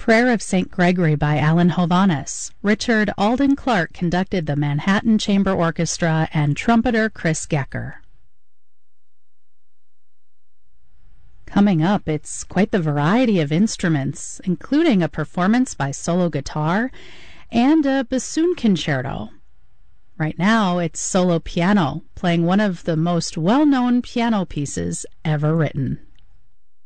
Prayer of St. Gregory by Alan Hovhannes. Richard Alden Clark conducted the Manhattan Chamber Orchestra and trumpeter Chris Gecker. Coming up, it's quite the variety of instruments, including a performance by solo guitar and a bassoon concerto. Right now, it's solo piano, playing one of the most well-known piano pieces ever written.